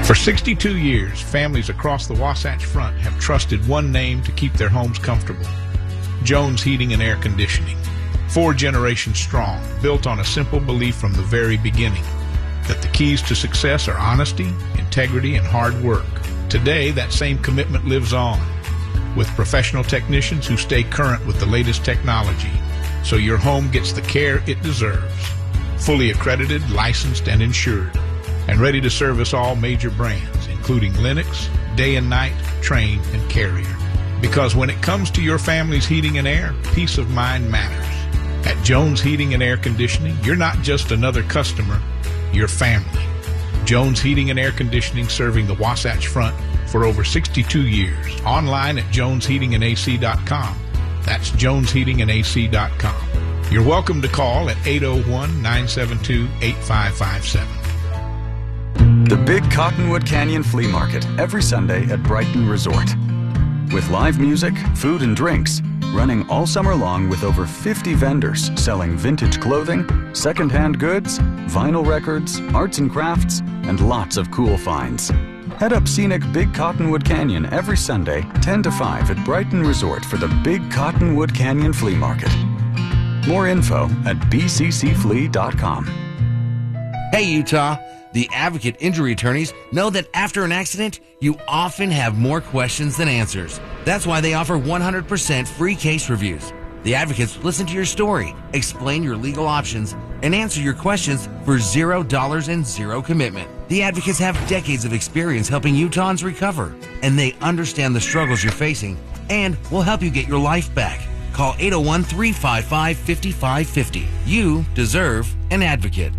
For 62 years, families across the Wasatch Front have trusted one name to keep their homes comfortable: Jones Heating and Air Conditioning. 4 generations strong, built on a simple belief from the very beginning that the keys to success are honesty, integrity, and hard work. Today, that same commitment lives on, with professional technicians who stay current with the latest technology, so your home gets the care it deserves. Fully accredited, licensed, and insured, and ready to service all major brands, including Lennox, Day and Night, Trane, and Carrier. Because when it comes to your family's heating and air, peace of mind matters. At Jones Heating and Air Conditioning, you're not just another customer, you're family. Jones Heating and Air Conditioning, serving the Wasatch Front for over 62 years. Online at jonesheatingandac.com. That's jonesheatingandac.com. You're welcome to call at 801-972-8557. The Big Cottonwood Canyon Flea Market every Sunday at Brighton Resort. With live music, food and drinks, running all summer long with over 50 vendors selling vintage clothing, second-hand goods, vinyl records, arts and crafts, and lots of cool finds. Head up scenic Big Cottonwood Canyon every Sunday, 10 to 5 at Brighton Resort for the Big Cottonwood Canyon Flea Market. More info at bccflea.com. Hey, Utah. The Advocate Injury Attorneys know that after an accident, you often have more questions than answers. That's why they offer 100% free case reviews. The Advocates listen to your story, explain your legal options, and answer your questions for $0 and zero commitment. The Advocates have decades of experience helping Utahns recover, and they understand the struggles you're facing and will help you get your life back. Call 801-355-5550. You deserve an advocate.